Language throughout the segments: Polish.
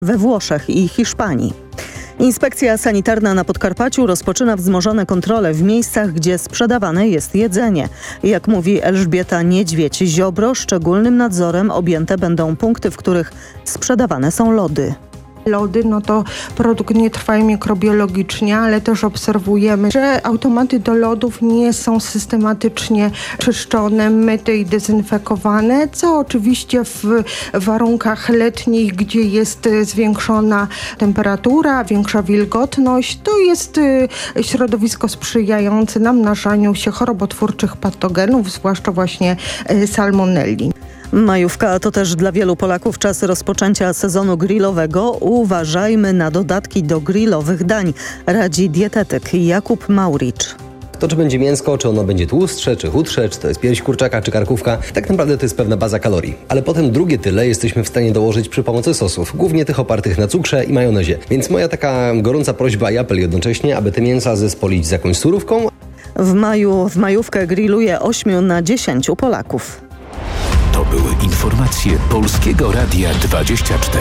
we Włoszech i Hiszpanii. Inspekcja sanitarna na Podkarpaciu rozpoczyna wzmożone kontrole w miejscach, gdzie sprzedawane jest jedzenie. Jak mówi Elżbieta Niedźwiedź-Ziobro, szczególnym nadzorem objęte będą punkty, w których sprzedawane są lody. Lody, to produkt nietrwały mikrobiologicznie, ale też obserwujemy, że automaty do lodów nie są systematycznie czyszczone, myte i dezynfekowane, co oczywiście w warunkach letnich, gdzie jest zwiększona temperatura, większa wilgotność, to jest środowisko sprzyjające namnażaniu się chorobotwórczych patogenów, zwłaszcza właśnie salmonelli. Majówka to też dla wielu Polaków czas rozpoczęcia sezonu grillowego. Uważajmy na dodatki do grillowych dań, radzi dietetyk Jakub Mauricz. To, czy będzie mięsko, czy ono będzie tłustsze, czy chudsze, czy to jest pierś kurczaka, czy karkówka, tak naprawdę to jest pewna baza kalorii. Ale potem drugie tyle jesteśmy w stanie dołożyć przy pomocy sosów, głównie tych opartych na cukrze i majonezie. Więc moja taka gorąca prośba i apel jednocześnie, aby te mięsa zespolić z jakąś surówką. W majówkę grilluje 8 na 10 Polaków. To były informacje Polskiego Radia 24.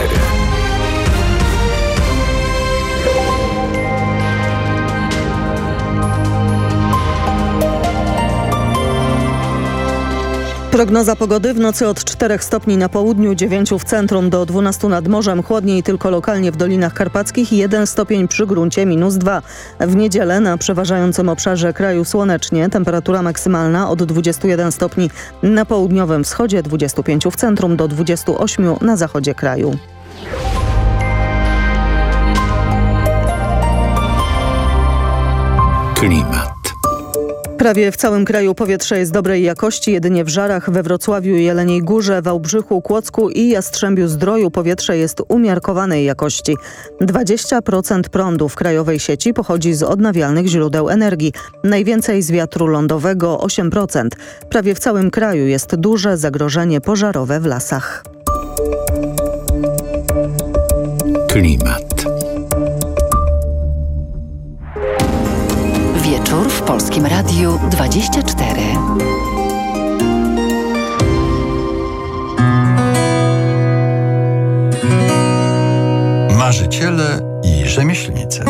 Prognoza pogody: w nocy od 4 stopni na południu, 9 w centrum, do 12 nad morzem, chłodniej tylko lokalnie w Dolinach Karpackich, 1 stopień przy gruncie, -2. W niedzielę na przeważającym obszarze kraju słonecznie, temperatura maksymalna od 21 stopni na południowym wschodzie, 25 w centrum, do 28 na zachodzie kraju. Klimat. Prawie w całym kraju powietrze jest dobrej jakości, jedynie w Żarach, we Wrocławiu, Jeleniej Górze, Wałbrzychu, Kłodzku i Jastrzębiu-Zdroju powietrze jest umiarkowanej jakości. 20% prądu w krajowej sieci pochodzi z odnawialnych źródeł energii, najwięcej z wiatru lądowego 8%. Prawie w całym kraju jest duże zagrożenie pożarowe w lasach. Klimat. Wieczór w Polskim Radiu 24. Marzyciele i rzemieślnicy.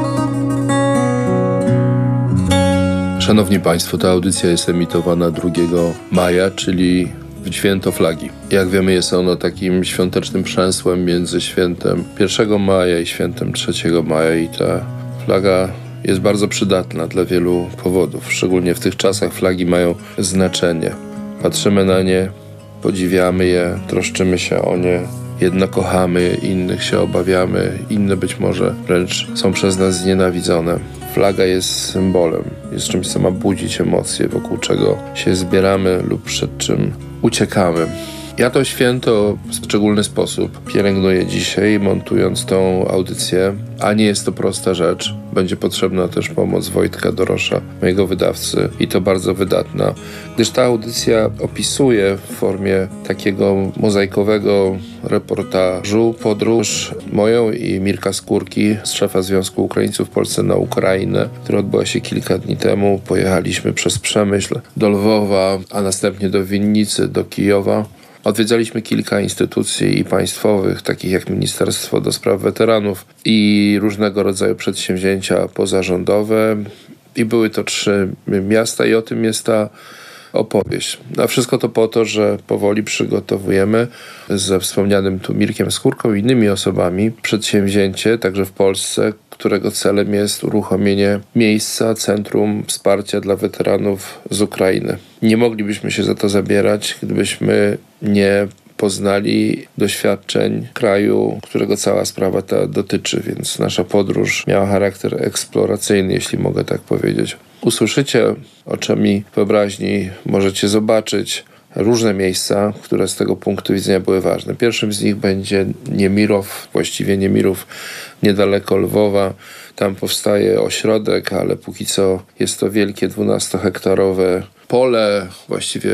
Szanowni Państwo, ta audycja jest emitowana 2 maja, czyli w święto flagi. Jak wiemy, jest ono takim świątecznym przęsłem między świętem 1 maja i świętem 3 maja i ta flaga jest bardzo przydatna dla wielu powodów. Szczególnie w tych czasach flagi mają znaczenie. Patrzymy na nie, podziwiamy je, troszczymy się o nie. Jedno kochamy, innych się obawiamy, inne być może wręcz są przez nas znienawidzone. Flaga jest symbolem, jest czymś, co ma budzić emocje, wokół czego się zbieramy lub przed czym uciekamy. Ja to święto w szczególny sposób pielęgnuję dzisiaj, montując tą audycję, a nie jest to prosta rzecz. Będzie potrzebna też pomoc Wojtka Dorosza, mojego wydawcy, i to bardzo wydatna, gdyż ta audycja opisuje w formie takiego mozaikowego reportażu podróż moją i Mirka Skórki, z szefa Związku Ukraińców w Polsce, na Ukrainę, która odbyła się kilka dni temu. Pojechaliśmy przez Przemyśl do Lwowa, a następnie do Winnicy, do Kijowa. Odwiedzaliśmy kilka instytucji państwowych, takich jak Ministerstwo do Spraw Weteranów i różnego rodzaju przedsięwzięcia pozarządowe. I były to 3 miasta i o tym jest ta opowieść. A wszystko to po to, że powoli przygotowujemy ze wspomnianym tu Mirkiem Skórką i innymi osobami przedsięwzięcie, także w Polsce, którego celem jest uruchomienie miejsca, centrum wsparcia dla weteranów z Ukrainy. Nie moglibyśmy się za to zabierać, gdybyśmy nie poznali doświadczeń kraju, którego cała sprawa ta dotyczy, więc nasza podróż miała charakter eksploracyjny, jeśli mogę tak powiedzieć. Usłyszycie, oczami wyobraźni możecie zobaczyć różne miejsca, które z tego punktu widzenia były ważne. Pierwszym z nich będzie Niemirów, właściwie Niemirów niedaleko Lwowa. Tam powstaje ośrodek, ale póki co jest to wielkie 12-hektarowe pole, właściwie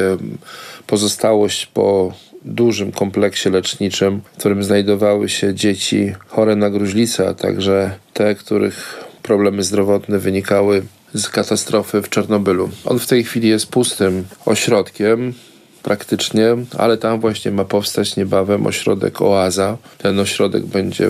pozostałość po dużym kompleksie leczniczym, w którym znajdowały się dzieci chore na gruźlicę, a także te, których problemy zdrowotne wynikały z katastrofy w Czarnobylu. On w tej chwili jest pustym ośrodkiem praktycznie, ale tam właśnie ma powstać niebawem ośrodek Oaza. Ten ośrodek będzie